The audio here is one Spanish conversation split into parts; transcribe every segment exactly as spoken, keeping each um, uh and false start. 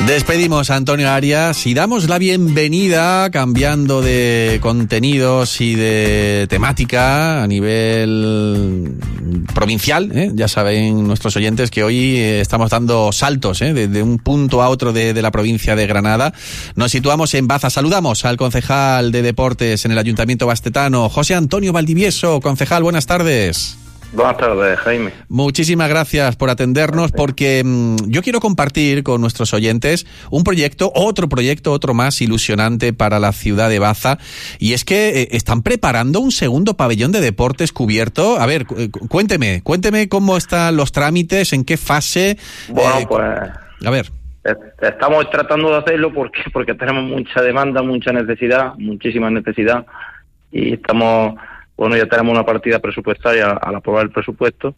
Despedimos a Antonio Arias y damos la bienvenida, cambiando de contenidos y de temática a nivel provincial, ¿eh? Ya saben nuestros oyentes que hoy eh, estamos dando saltos, ¿eh? de, de un punto a otro de, de la provincia de Granada. Nos situamos en Baza. Saludamos al concejal de Deportes en el Ayuntamiento Bastetano, José Antonio Valdivieso. Concejal, buenas tardes. Buenas tardes, Jaime. Muchísimas gracias por atendernos, porque mmm, yo quiero compartir con nuestros oyentes un proyecto, otro proyecto, otro más ilusionante para la ciudad de Baza, y es que eh, están preparando un segundo pabellón de deportes cubierto. A ver, cu- cuénteme, cuénteme cómo están los trámites, en qué fase. Bueno, eh, pues... A ver. Estamos tratando de hacerlo porque porque tenemos mucha demanda, mucha necesidad, muchísima necesidad, y estamos... Bueno, ya tenemos una partida presupuestaria al aprobar el presupuesto,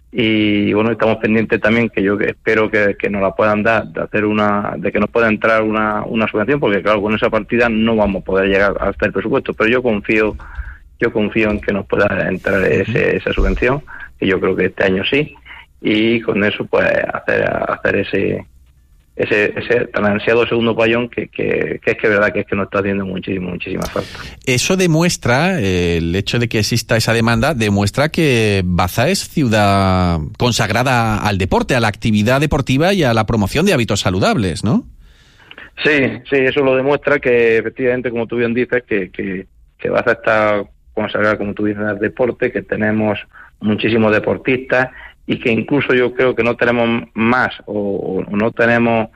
y bueno, estamos pendientes también, que yo espero que, que nos la puedan dar, de hacer una, de que nos pueda entrar una, una subvención, porque claro, con esa partida no vamos a poder llegar hasta el presupuesto, pero yo confío, yo confío en que nos pueda entrar ese, esa subvención, que yo creo que este año sí, y con eso pues hacer, hacer ese ese ese tan ansiado segundo pabellón que, que, que es que es verdad que es que nos está haciendo muchísimo, muchísima falta. Eso demuestra, eh, el hecho de que exista esa demanda, demuestra que Baza es ciudad consagrada al deporte, a la actividad deportiva y a la promoción de hábitos saludables, ¿no? Sí, sí, eso lo demuestra que efectivamente, como tú bien dices, que, que, que Baza está consagrada, como tú dices, al deporte, que tenemos muchísimos deportistas, y que incluso yo creo que no tenemos más o, o no tenemos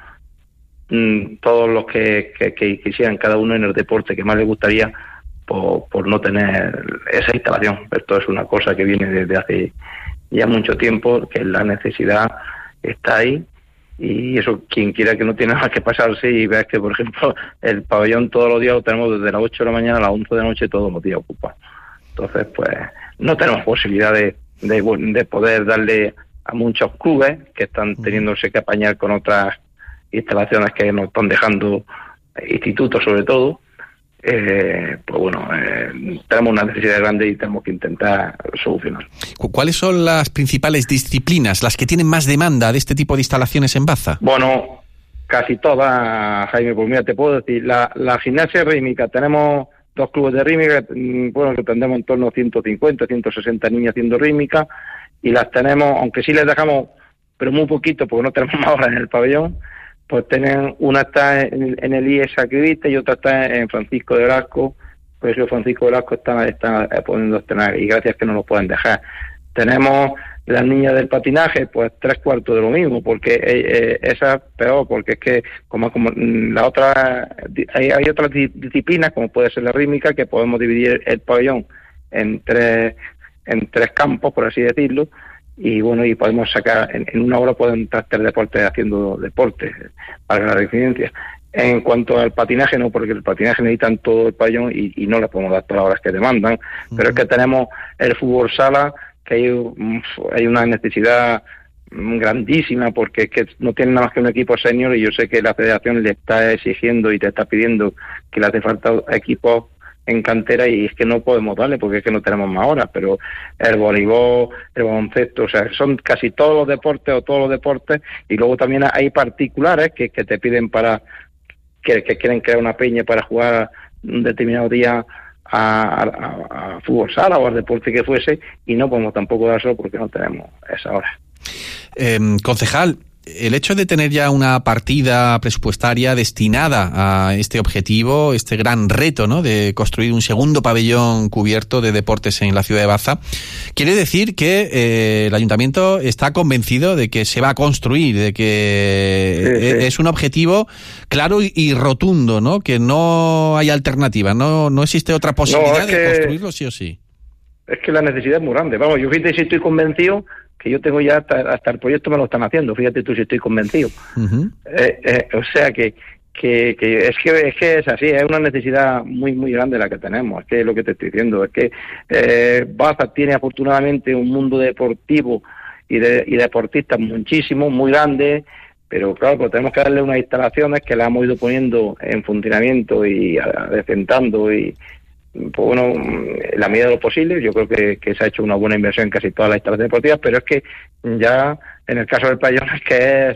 mmm, todos los que, que, que quisieran cada uno en el deporte que más les gustaría por, por no tener esa instalación. Esto es una cosa que viene desde hace ya mucho tiempo, que la necesidad está ahí, y eso quien quiera que no tiene nada que pasarse y vea que, por ejemplo, el pabellón todos los días lo tenemos desde las ocho de la mañana a las once de la noche todos los días ocupados. Entonces, pues no tenemos posibilidad de De, de poder darle a muchos clubes que están teniéndose que apañar con otras instalaciones que nos están dejando, institutos sobre todo. Eh, pues bueno, eh, tenemos una necesidad grande y tenemos que intentar solucionar. ¿Cuáles son las principales disciplinas, las que tienen más demanda de este tipo de instalaciones en Baza? Bueno, casi todas, Jaime, pues mira, te puedo decir, la, la gimnasia rítmica, tenemos dos clubes de rítmica, bueno, que tendremos en torno a ciento cincuenta, ciento sesenta niñas haciendo rítmica, y las tenemos, aunque sí les dejamos, pero muy poquito, porque no tenemos más horas en el pabellón, pues tienen, una está en, en el I E S Sacriviste y otra está en Francisco de Velasco, pues yo Francisco de Velasco está, está poniendo estrenar, y gracias que no lo pueden dejar. Tenemos las niñas del patinaje, pues tres cuartos de lo mismo, porque eh, eh, esa es peor, porque es que como como la otra hay, hay otras disciplinas, como puede ser la rítmica, que podemos dividir el pabellón en tres en tres campos, por así decirlo, y bueno, y podemos sacar en, en una hora pueden estar tres deportes haciendo deportes para la residencia. En cuanto al patinaje, no, porque el patinaje necesitan todo el pabellón y, y no le podemos dar todas las horas que demandan, uh-huh. Pero es que tenemos el fútbol sala, que hay, hay una necesidad grandísima, porque es que no tienen nada más que un equipo senior, y yo sé que la federación le está exigiendo y te está pidiendo que le hace falta equipos en cantera, y es que no podemos darle porque es que no tenemos más horas. Pero el voleibol, el baloncesto, o sea, son casi todos los deportes o todos los deportes, y luego también hay particulares que, que te piden para que, que quieren crear una peña para jugar un determinado día A, a, a fútbol sala o al deporte que fuese, y no podemos tampoco dárselo porque no tenemos esa hora. Eh, concejal, el hecho de tener ya una partida presupuestaria destinada a este objetivo, este gran reto, ¿no?, de construir un segundo pabellón cubierto de deportes en la ciudad de Baza, quiere decir que eh, el ayuntamiento está convencido de que se va a construir, de que sí, sí. es un objetivo claro y, y rotundo, ¿no?, que no hay alternativa, no no existe otra posibilidad no, de que, construirlo sí o sí. Es que la necesidad es muy grande. Vamos, yo fíjate si estoy convencido, que yo tengo ya hasta, hasta el proyecto me lo están haciendo, fíjate tú si estoy convencido. Uh-huh. Eh, eh, o sea que, que, que, es que es que es así, es una necesidad muy muy grande la que tenemos, es que es lo que te estoy diciendo, es que eh, Baza tiene afortunadamente un mundo deportivo y de y deportistas muchísimo, muy grande, pero claro, pues tenemos que darle unas instalaciones que las hemos ido poniendo en funcionamiento y decentando y pues bueno, en la medida de lo posible. Yo creo que, que se ha hecho una buena inversión en casi todas las instalaciones deportivas, pero es que ya en el caso del pabellón es que es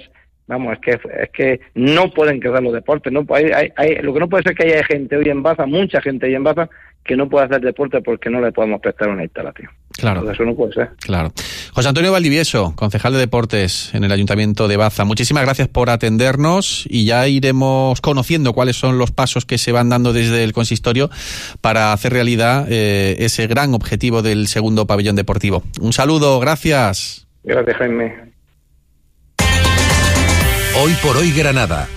Vamos, es que es que no pueden quedar los deportes. No hay, hay, hay, lo que no puede ser que haya gente hoy en Baza, mucha gente hoy en Baza, que no puede hacer deporte porque no le podemos prestar una instalación. Claro. Entonces, eso no puede ser. Claro. José Antonio Valdivieso, concejal de Deportes en el Ayuntamiento de Baza, muchísimas gracias por atendernos y ya iremos conociendo cuáles son los pasos que se van dando desde el consistorio para hacer realidad eh, ese gran objetivo del segundo pabellón deportivo. Un saludo, gracias. Gracias, Jaime. Hoy por hoy Granada.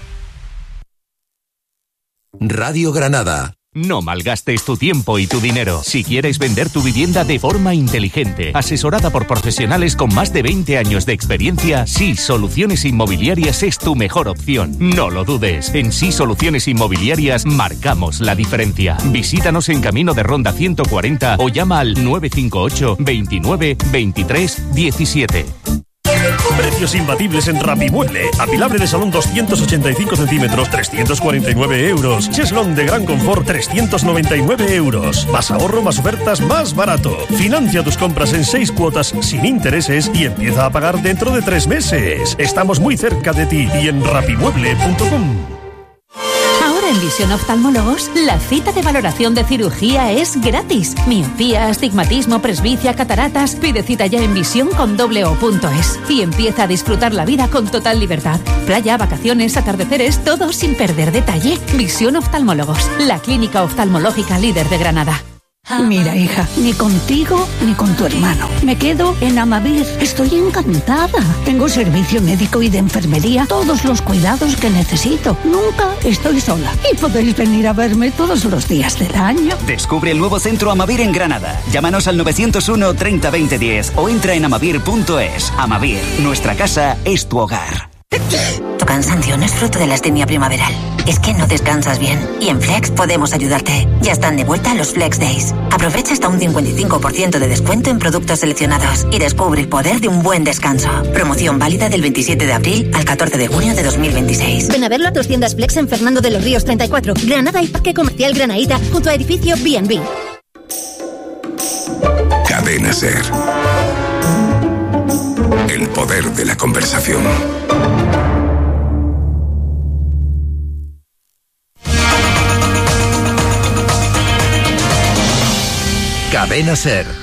Radio Granada. No malgastes tu tiempo y tu dinero. Si quieres vender tu vivienda de forma inteligente, asesorada por profesionales con más de veinte años de experiencia, Sí Soluciones Inmobiliarias es tu mejor opción. No lo dudes. En Sí Soluciones Inmobiliarias marcamos la diferencia. Visítanos en Camino de Ronda ciento cuarenta o llama al nueve cinco ocho, veintinueve, veintitrés, diecisiete. Precios imbatibles en Rapimueble. Apilable de salón doscientos ochenta y cinco centímetros, trescientos cuarenta y nueve euros. Cheslón de gran confort, trescientos noventa y nueve euros. Más ahorro, más ofertas, más barato. Financia tus compras en seis cuotas sin intereses y empieza a pagar dentro de tres meses. Estamos muy cerca de ti y en rapimueble punto com. Ahora en Visión Oftalmólogos, la cita de valoración de cirugía es gratis. Miopía, astigmatismo, presbicia, cataratas. Pide cita ya en visión con doble o punto es y empieza a disfrutar la vida con total libertad. Playa, vacaciones, atardeceres, todo sin perder detalle. Visión Oftalmólogos, la clínica oftalmológica líder de Granada. Mira, hija, ni contigo ni con tu hermano. Me quedo en Amavir. Estoy encantada. Tengo servicio médico y de enfermería, todos los cuidados que necesito. Nunca estoy sola. Y podéis venir a verme todos los días del año. Descubre el nuevo centro Amavir en Granada. Llámanos al novecientos uno, treinta, veinte, diez o entra en amavir punto es. Amavir, nuestra casa es tu hogar. Tu cansancio no es fruto de la astenia primaveral. Es que no descansas bien. Y en Flex podemos ayudarte. Ya están de vuelta los Flex Days. Aprovecha hasta un cincuenta y cinco por ciento de descuento en productos seleccionados y descubre el poder de un buen descanso. Promoción válida del veintisiete de abril al catorce de junio de dos mil veintiséis. Ven a verlo a tus tiendas Flex en Fernando de los Ríos treinta y cuatro, Granada y Parque Comercial Granaíta, junto a edificio B and B. Cadena Ser. El poder de la conversación. Cadena Ser.